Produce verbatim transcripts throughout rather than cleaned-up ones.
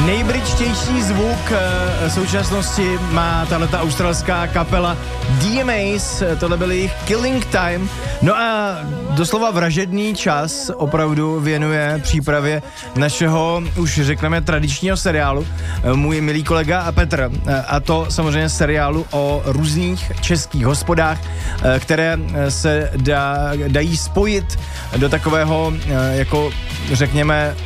Nejbritštější zvuk e, současnosti má tahleta australská kapela D M As, tohle byl jejich Killing Time. No a doslova vražedný čas opravdu věnuje přípravě našeho, už řekneme, tradičního seriálu můj milý kolega Petr. A to samozřejmě seriálu o různých českých hospodách, které se dá, dají spojit do takového, jako řekněme,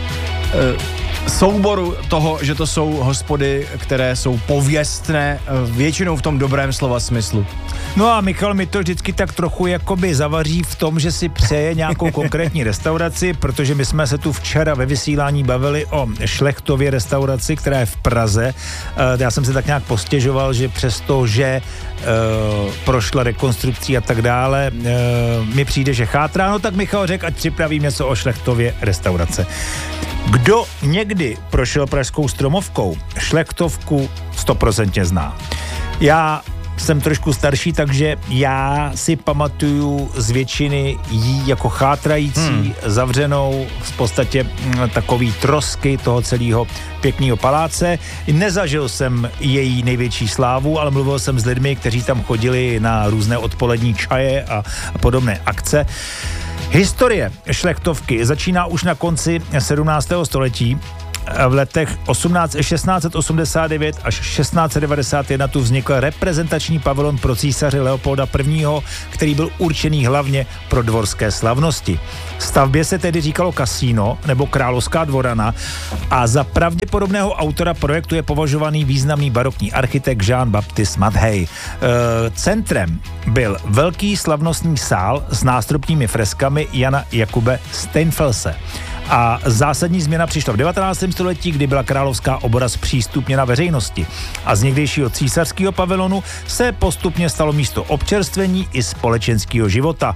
souboru toho, že to jsou hospody, které jsou pověstné, většinou v tom dobrém slova smyslu. No a Michal mi to vždycky tak trochu jakoby zavaří v tom, že si přeje nějakou konkrétní restauraci, protože my jsme se tu včera ve vysílání bavili o Šlechtově restauraci, která je v Praze. Já jsem se tak nějak postěžoval, že přesto, že uh, prošla rekonstrukcí a tak dále, uh, mi přijde, že chátrá, no tak Michal řekl, ať připravím něco o Šlechtově restaurace. Kdo někdy prošel pražskou Stromovkou, Šlechtovku stoprocentně zná. Já jsem trošku starší, takže já si pamatuju z většiny jí jako chátrající, hmm. zavřenou, v podstatě takový trosky toho celého pěkného paláce. Nezažil jsem její největší slávu, ale mluvil jsem s lidmi, kteří tam chodili na různé odpolední čaje a podobné akce. Historie Šlechtovky začíná už na konci sedmnáctého století. V letech šestnáct osmdesát devět až šestnáct devadesát jedna tu vznikl reprezentační pavilon pro císaře Leopolda prvního., který byl určený hlavně pro dvorské slavnosti. Stavbě se tedy říkalo kasíno nebo královská dvorana a za pravděpodobného autora projektu je považovaný významný barokní architekt Jean-Baptiste Mattei. E, centrem byl velký slavnostní sál s nástropními freskami Jana Jakube Steinfelse. A zásadní změna přišla v devatenáctém století, kdy byla královská obora zpřístupněna veřejnosti. A z někdejšího císařského pavilonu se postupně stalo místo občerstvení i společenského života.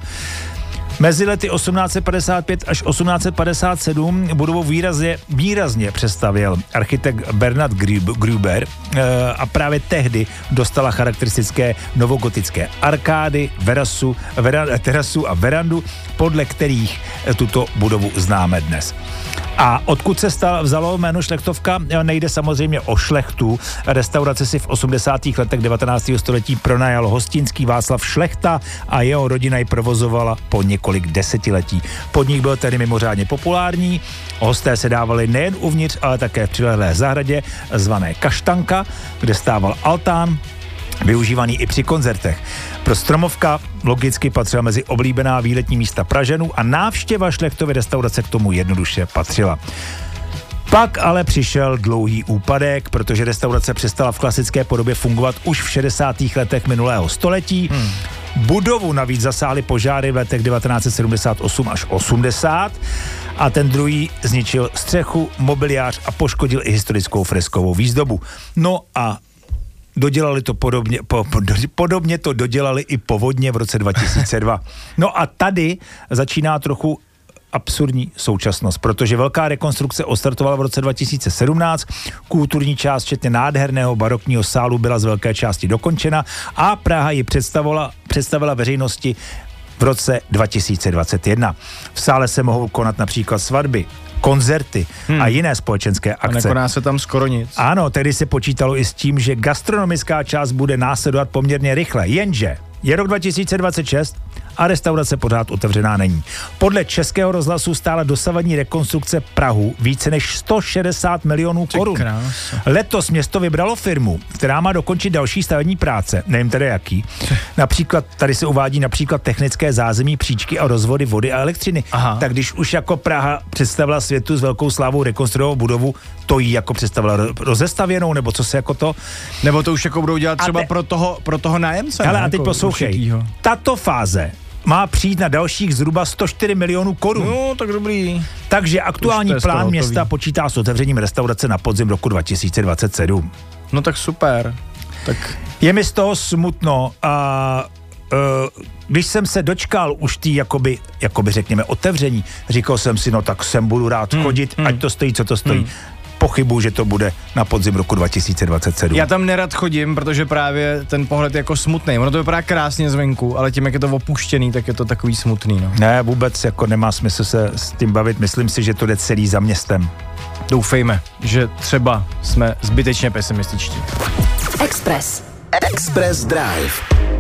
Mezi lety osmnáct padesát pět až osmnáct padesát sedm budovu výrazně, výrazně přestavěl architekt Bernard Gruber a právě tehdy dostala charakteristické novogotické arkády, verasu, vera, terasu a verandu, podle kterých tuto budovu známe dnes. A odkud se stal, vzalo jméno Šlechtovka, nejde samozřejmě o šlechtu. Restauraci si v osmdesátých letech devatenáctého století pronajal hostinský Václav Šlechta a jeho rodina ji provozovala po několik desetiletí. Podnik byl tedy mimořádně populární, hosté se dávali nejen uvnitř, ale také v přilehlé zahradě zvané Kaštanka, kde stával altán, využívaný i při koncertech. Pro Stromovka logicky patřila mezi oblíbená výletní místa Pražanů a návštěva Šlechtovy restaurace k tomu jednoduše patřila. Pak ale přišel dlouhý úpadek, protože restaurace přestala v klasické podobě fungovat už v šedesátých letech minulého století. Hmm. Budovu navíc zasáhly požáry v letech devatenáct sedmdesát osm až osmdesát a ten druhý zničil střechu, mobiliář a poškodil i historickou freskovou výzdobu. No a dodělali to podobně, po, po, podobně to dodělali i povodně v roce dva tisíce dva. No a tady začíná trochu absurdní současnost, protože velká rekonstrukce odstartovala v roce dva tisíce sedmnáct, kulturní část včetně nádherného barokního sálu byla z velké části dokončena a Praha ji představila, představila veřejnosti v roce dva tisíce dvacet jedna. V sále se mohou konat například svatby, koncerty hmm. a jiné společenské akce. A nekoná se tam skoro nic. Ano, tehdy se počítalo i s tím, že gastronomická část bude následovat poměrně rychle, jenže je rok dva tisíce dvacet šest a restaurace pořád otevřená není. Podle Českého rozhlasu stála dosavadní rekonstrukce Prahu více než sto šedesát milionů korun. Letos město vybralo firmu, která má dokončit další stavební práce, nevím tedy jaký. Například, tady se uvádí například technické zázemí, příčky a rozvody vody a elektřiny. Aha. Tak když už jako Praha představila světu s velkou slávou rekonstruovanou budovu, to jí jako představila rozestavěnou, nebo co se jako to... Nebo to už jako budou dělat třeba te... pro, toho, pro toho nájemce. Ale ne? A teď jako poslouchej, tato fáze má přijít na dalších zhruba sto čtyři milionů korun. No, tak dobrý. Takže aktuální plán města počítá s otevřením restaurace na podzim roku dva tisíce dvacet sedm. No tak super. Tak... Je mi z toho smutno a uh, když jsem se dočkal už tý jakoby, jakoby řekněme otevření, říkal jsem si, no tak sem budu rád hmm, chodit, hmm. ať to stojí, co to stojí. Hmm. Pochybuju, že to bude na podzim roku dva tisíce dvacet sedm. Já tam nerad chodím, protože právě ten pohled je jako smutný. Ono to vypadá krásně zvenku, ale tím, jak je to opuštěný, tak je to takový smutný. No. Ne, vůbec jako nemá smysl se s tím bavit. Myslím si, že to jde celý za městem. doufejme, že třeba jsme zbytečně pesimističtí. Express. Express Drive.